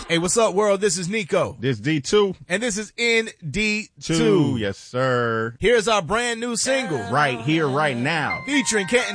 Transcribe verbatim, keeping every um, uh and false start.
Hey, what's up, world? This is Nico. This D two. And this is N D two. Two. Yes, sir. Here's our brand new single. Right here, right now. Featuring Kenton